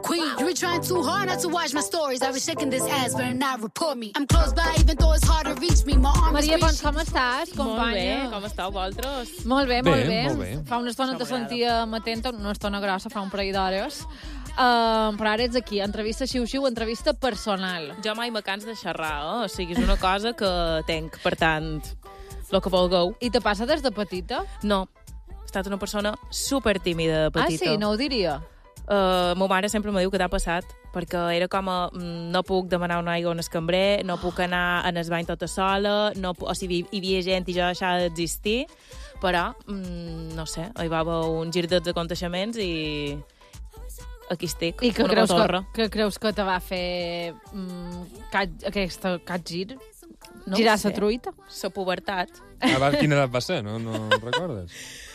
queen. You were trying too hard not to watch my stories. I was checking this ass, better not report me. I'm close by, even though it's hard to reach me. My arm is Maria Pons, reaching. com estàs, companya? Molt bé, com estàu vosaltres? Molt bé, molt bé. Molt bé. Fa una estona te sentia atenta, una estona grossa, fa un parell d'hores. Però ara ets aquí, entrevista xiu-xiu, entrevista personal. Jo mai me cans de xerrar, o sigui, és una cosa que tenc, per tant, el que vulgueu. I te passa des de petita? No, he estat una persona super tímida de petita. Ah, sí? No ho diria. Ma mare sempre me diu que t'ha passat, perquè era com a no puc demanar una aigua a un cambrer, no puc anar en el bany tota sola, o sigui, hi havia gent i jo deixava d'existir, però, no sé, hi va haver un gir de aconteixements i aquí estic, I que una creus cotorra. que creus que te va fer aquest gir? No Girar ho sé. la truita? La pubertat. Quina edat va ser? No recordes?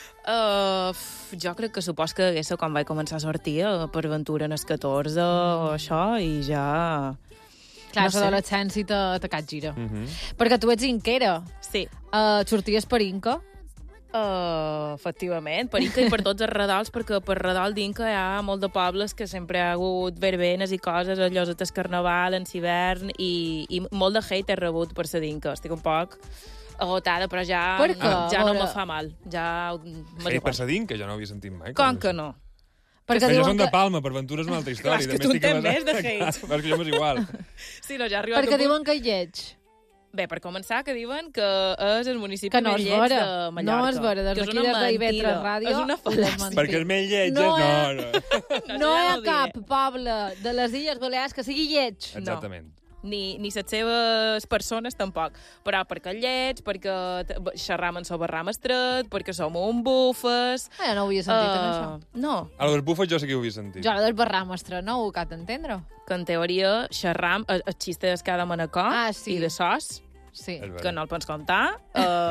Jo crec que supos que hagués quan vaig començar a sortir per aventura en els 14 o això, i ja... Clar, No sé. l'adolescència te gira. Perquè tu ets inquera. Sí, Sorties per Inca? efectivament, per Inca i per tots els redals, perquè per redol d'Inca hi ha molt de pobles que sempre hi ha hagut verbenes i coses, allò del carnaval, en l'hivern, i molt de hate he rebut per ser d'Inca. Estic un poc agotada, però ja, Per què? ja no Veure. me fa mal. Ja Ei, per Sedín, que jo no havia sentit mai. Com que no? Perquè Jo diuen són de que, Palma, per Ventura és una altra història. Clar, és que També tu en estic tens basat- més de hate. Clar, perquè jo m'és igual. Sí, no, ja ha arribat perquè diuen que lleig. Bé, per començar, que diuen que és el municipi Que no més és lleig vera. de Mallorca. No és vera. Des Que és d'aquí, una des d'IV3 mentida. Ràdio, És una ho fal·làcia. desmentim. Perquè els més lletges, No, no. No hi ja ha ho cap diré. poble de les Illes Balears que sigui lleig. Exactament. Ni les seves persones tampoc. Però perquè lleig, perquè xerram sobre ram estret, perquè som un bufes... Jo no ho havia sentit, en això. No, A lo dels bufes jo sí que ho havia sentit. Jo, del barramestre, no ho cat entendre. que en teoria xerram el xiste de cada manacó Sí. i de sos, Sí. És veritat. que no el pots comptar.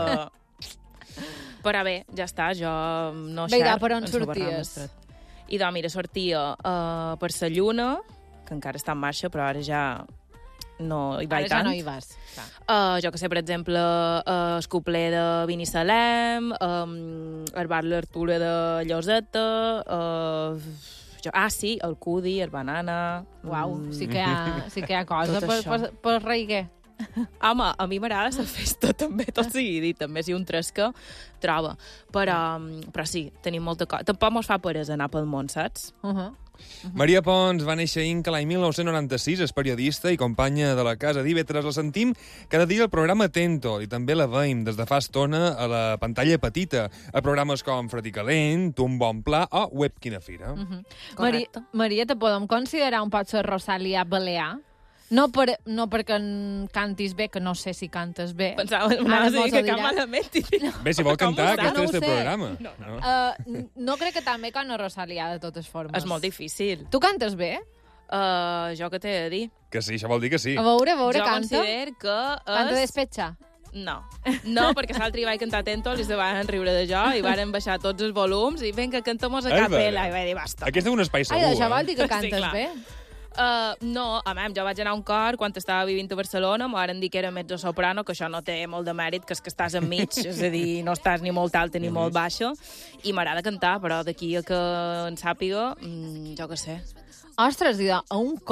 Però bé, ja està, jo no Bé, i xerro per on en el barram sorties? estret. I doncs, mira, sortia per la Lluna, que encara està en marxa, però ara ja no hi vaig Ara ja tant. no hi vas. Clar. Jo que sé, per exemple, el cupler de Binissalem, el bar l'Artura de Lloseta, sí, el Cudi, el Banana... Uau, sí que hi ha cosa Tot per, això. per reiguer. Home, a mi m'agrada la festa també, tot sigui dit, també si un tresca troba. Però sí, tenim molta cosa. Tampoc mos fa peresa anar pel món, saps? Maria Pons va néixer a Inca l'any 1996, és periodista i companya de la casa d'IV3. La sentim cada dia al programa Atento i també la veiem des de fa estona a la pantalla petita, a programes com Freticalent, Tu un bon pla o Web Quina Fira. Correcte. Maria, te podem considerar un pot ser Rosalia Balear? No perquè cantis bé, que no sé si cantes bé. Pensava Ara a dir mos que ho cap diràs. malament. Bé, si vol Com ho cantar, saps? aquest No és ho el sé. programa. No crec que tan bé com la Rosalia, de totes formes. És molt difícil. Tu cantes bé? Jo què t'he de dir? Que sí, això vol dir que sí. A veure, Jo canta. considero que Canta és... despetxa. No, perquè l'altre vaig cantar Atento i se van riure de jo i varen baixar tots els volums i vinga, cantamos a És capella. vera. I vaig dir, basta. Aquest és un espai Ai, segur, això vol dir que Sí, cantes clar. bé? No, jo vaig anar a un cor quan estava vivint a Barcelona, m'ho varen dir que era mezzo-soprano, que això no té molt de mèrit, que és que estàs enmig, és a dir, no estàs ni molt alta ni molt baixa, i m'agrada cantar, però d'aquí a que en sàpiga, jo què sé. Ostres, a un